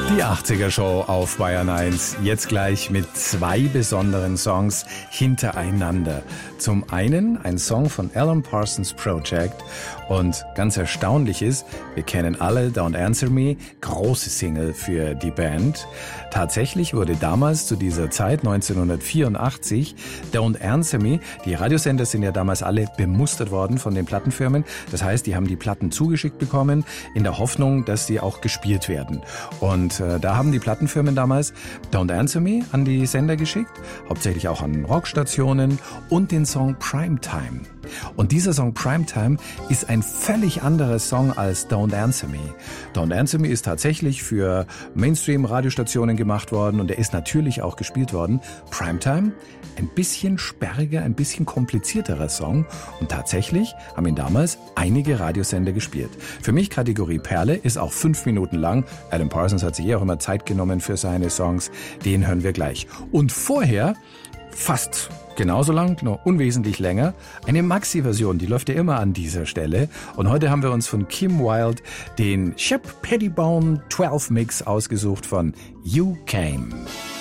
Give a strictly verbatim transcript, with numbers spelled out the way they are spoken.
Die achtziger Show auf Bayern eins, jetzt gleich mit zwei besonderen Songs hintereinander. Zum einen ein Song von Alan Parsons Project und ganz erstaunlich ist, wir kennen alle Don't Answer Me, große Single für die Band. Tatsächlich wurde damals zu dieser Zeit, neunzehnhundertvierundachtzig, Don't Answer Me, die Radiosender sind ja damals alle bemustert worden von den Plattenfirmen. Das heißt, die haben die Platten zugeschickt bekommen, in der Hoffnung, dass sie auch gespielt werden. Und äh, da haben die Plattenfirmen damals Don't Answer Me an die Sender geschickt, hauptsächlich auch an Rockstationen und den Song Primetime. Und dieser Song Primetime ist ein völlig anderer Song als Don't Answer Me. Don't Answer Me ist tatsächlich für Mainstream-Radiostationen gemacht worden und er ist natürlich auch gespielt worden. Primetime, ein bisschen sperriger, ein bisschen komplizierterer Song und tatsächlich haben ihn damals einige Radiosender gespielt. Für mich Kategorie Perle, ist auch fünf Minuten lang. Alan Parsons hat sich eh auch immer Zeit genommen für seine Songs. Den hören wir gleich. Und vorher, fast genauso lang, nur unwesentlich länger, eine Maxi-Version, die läuft ja immer an dieser Stelle. Und heute haben wir uns von Kim Wilde den Shep Pettibone zwölf Mix ausgesucht von You Came.